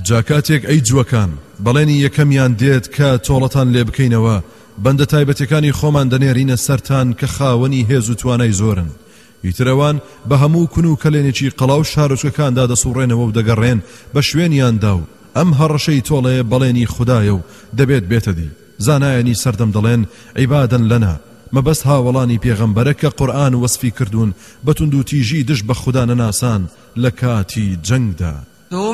جاکاتێک ئەی جوەکان بەڵێنی یەکەمیان دێت کە تۆڵەتان لێ بکەینەوە بەندە تایبەتەکانی خۆمان دەنێرینە سەرتان کە خاوەنی هێز و توانای زۆرن ئیترەوان بە هەموو کون و کەلێنێکی قەڵاو شارۆچکەکاندا دەسوڕێنەوە و دەگەڕێن بە شوێنیاندا و ئەم هەڕەشەی تۆڵەیە بەڵێنی خوددایە و دەبێت بێتە دی زانایانی سەردەم دەڵێن عیبادەن لەنا مەبەست هاوڵانی پێغەمبەرە کە قورئان وەسفی کردوون بە توند و تیژی دش بە خوددا نەناسان لە کاتی جەنگدا